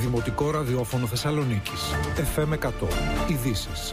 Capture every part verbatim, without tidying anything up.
Δημοτικό Ραδιόφωνο Θεσσαλονίκης. εφ εμ εκατό. Ειδήσεις.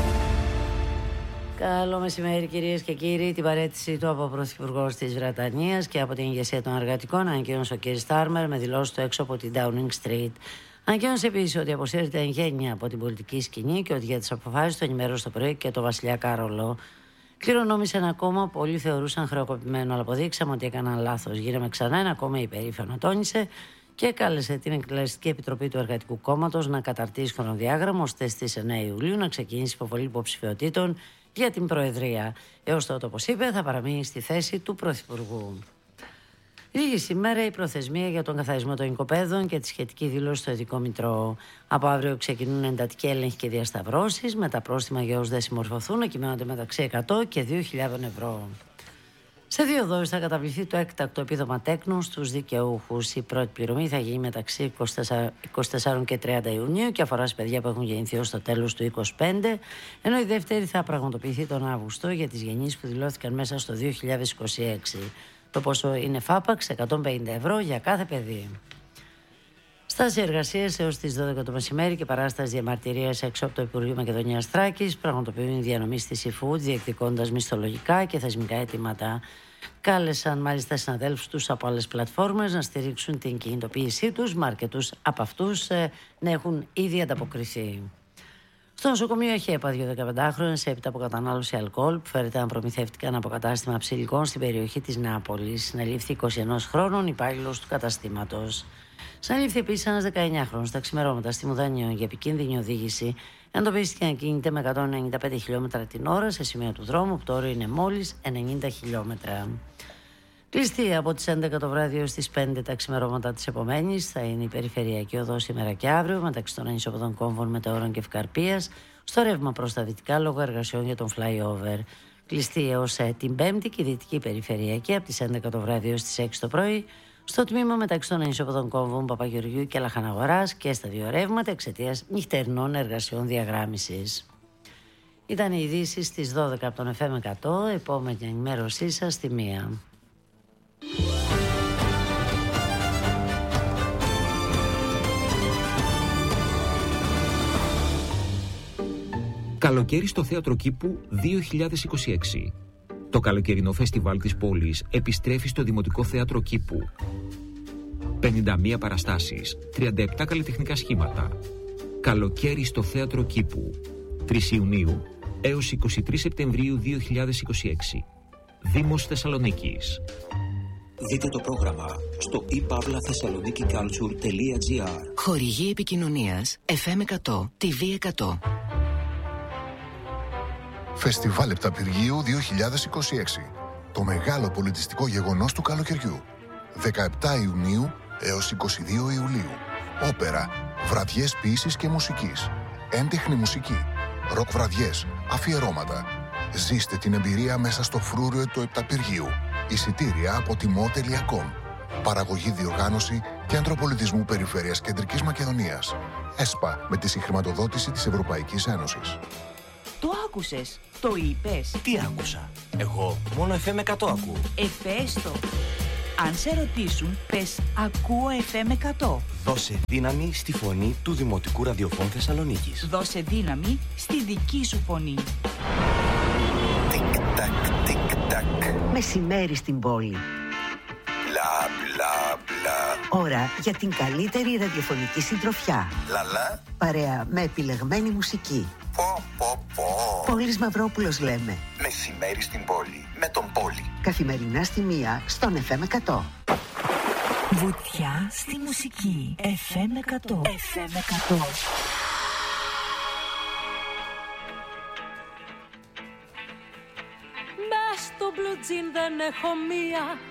Καλό μεσημέρι, κυρίες και κύριοι. Την παραίτηση του από ο Πρωθυπουργός της Βρετανίας και από την ηγεσία των εργατικών ανακοίνωσε ο κ. Στάρμερ με δηλώσεις του έξω από την Downing Street. Ανακοίνωσε επίσης ότι αποσύρεται εν γέννη από την πολιτική σκηνή και ότι για τις αποφάσεις του ενημέρωσε το πρωί και το βασιλιά Κάρολο. Κληρονόμησε ένα κόμμα που πολλοί θεωρούσαν χρεοκοπημένο, αλλά αποδείξαμε ότι έκαναν λάθος. Γίναμε ξανά ένα κόμμα υπερήφανο, τόνισε, και κάλεσε την Εκτελεστική Επιτροπή του Εργατικού Κόμματος να καταρτήσει χρονοδιάγραμμα ώστε στις εννέα Ιουλίου να ξεκινήσει η υποβολή υποψηφιωτήτων για την Προεδρία. Έως τότε, όπως είπε, θα παραμείνει στη θέση του Πρωθυπουργού. Λίγη σήμερα η προθεσμία για τον καθαρισμό των οικοπαίδων και τη σχετική δήλωση στο Ειδικό Μητρό. Από αύριο ξεκινούν εντατικοί έλεγχοι και διασταυρώσεις, με τα πρόστιμα για όσους δεν συμμορφωθούν να κυμαίνονται μεταξύ εκατό και δύο χιλιάδες ευρώ. Σε δύο δόσεις θα καταβληθεί το έκτακτο επίδομα τέκνου στους δικαιούχους. Η πρώτη πληρωμή θα γίνει μεταξύ είκοσι τέσσερα και τριάντα Ιουνίου και αφορά σε παιδιά που έχουν γεννηθεί ως το τέλος του είκοσι πέντε, ενώ η δεύτερη θα πραγματοποιηθεί τον Αύγουστο για τις γεννήσεις που δηλώθηκαν μέσα στο δύο χιλιάδες είκοσι έξι. Το ποσό είναι φάπαξ εκατόν πενήντα ευρώ για κάθε παιδί. Στάση εργασίας έως τις δώδεκα το μεσημέρι και παράσταση διαμαρτυρίας έξω από το Υπουργείο Μακεδονίας Θράκης πραγματοποιούν η διανομή στη Seafood, διεκδικώντας μισθολογικά και θεσμικά αιτήματα. Κάλεσαν μάλιστα συναδέλφους τους από άλλες πλατφόρμες να στηρίξουν την κινητοποίησή τους, μα αρκετούς από αυτούς ε, να έχουν ήδη ανταποκριθεί. Στο νοσοκομείο ΧΕΠΑ, δύο δεκαπεντάχρονες έπειτα από κατανάλωση αλκοόλ που φέρεται να προμηθεύτηκαν από κατάστημα ψηλικών στην περιοχή της Νεάπολης. Συνελήφθη είκοσι ενός χρόνων υπάλληλος του καταστήματος. Συνελήφθη επίσης ένας δεκαεννιάχρονος στα ξημερώματα στη Μουδανιό για επικίνδυνη οδήγηση. Εντοπίστηκε να κινείται με εκατόν ενενήντα πέντε χιλιόμετρα την ώρα σε σημείο του δρόμου που το όριο είναι μόλις ενενήντα χιλιόμετρα. Κλειστή από τις έντεκα το βράδυ έως τις πέντε τα ξημερώματα της επομένης θα είναι η περιφερειακή οδός σήμερα και αύριο μεταξύ των ανισόποδων κόμβων Μετεώρων και Ευκαρπίας στο ρεύμα προς τα δυτικά λόγω εργασιών για τον flyover. Κλειστή έως την Πέμπτη και η δυτική περιφερειακή από τις έντεκα το βράδυ έως τις έξι το πρωί στο τμήμα μεταξύ των ανισόποδων κόμβων Παπαγεωργιού και Λαχαναγοράς και στα δύο ρεύματα εξαιτίας νυχτερινών εργασιών διαγράμμισης. Ήταν οι ειδήσεις στις δώδεκα από τον εφ εμ εκατό, επόμενη ενημέρωσή σας στη μία. Καλοκαίρι στο Θέατρο Κήπου δύο χιλιάδες είκοσι έξι. Το καλοκαιρινό φεστιβάλ της πόλης επιστρέφει στο Δημοτικό Θέατρο Κήπου. πενήντα μία παραστάσεις, τριάντα επτά καλλιτεχνικά σχήματα. Καλοκαίρι στο Θέατρο Κήπου. τρεις Ιουνίου έως είκοσι τρεις Σεπτεμβρίου δύο χιλιάδες είκοσι έξι. Δήμος Θεσσαλονίκης. Δείτε το πρόγραμμα στο i pavla thessaloniki culture τελεία gr. Χορηγή επικοινωνίας εφ εμ εκατό, τι βι εκατό. Φεστιβάλ Επταπηργίου δύο χιλιάδες είκοσι έξι. Το μεγάλο πολιτιστικό γεγονός του καλοκαιριού. δεκαεπτά Ιουνίου έως είκοσι δύο Ιουλίου. Όπερα, βραδιές ποίησης και μουσικής. Έντεχνη μουσική, ροκ βραδιές, αφιερώματα. Ζήστε την εμπειρία μέσα στο φρούριο του Επταπηργίου. Εισιτήρια από τιμό τελεία κομ. Παραγωγή, διοργάνωση Κέντρο Πολιτισμού Περιφέρειας Κεντρικής Μακεδονίας. ΕΣΠΑ με τη συγχρηματοδότηση της Ευρωπαϊκής Ένωσης. Το άκουσες, το είπες. Τι άκουσα? Εγώ μόνο εφ εμ εκατό ακούω. Εφέστο. Αν σε ρωτήσουν, πες ακούω εφ εμ εκατό. Δώσε δύναμη στη φωνή του Δημοτικού Ραδιοφώνου Θεσσαλονίκης. Δώσε δύναμη στη δική σου φωνή. Τικ-τακ, τικ-τακ. Μεσημέρι στην πόλη. Μπλα, μπλα, μπλα. Ώρα για την καλύτερη ραδιοφωνική συντροφιά. Λαλά. Παρέα με επιλεγμένη μουσική. Πω, πω, πω. Πόλης Μαυρόπουλος λέμε. Μεσημέρι στην πόλη. Με τον Πόλη. Καθημερινά στη μία στον εφ εμ εκατό. Βουτιά στη μουσική. εφ εμ εκατό. εφ εμ εκατό. Μες στο μπλουτζίν δεν έχω μία.